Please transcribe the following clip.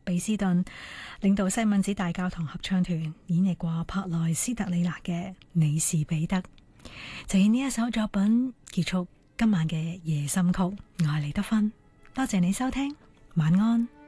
比斯頓領導西敏寺大教堂合唱團演繹過帕萊斯特里納嘅《你是彼得》，就以呢一首作品結束今晚嘅夜心曲。我係李德芬，多謝你收聽，晚安。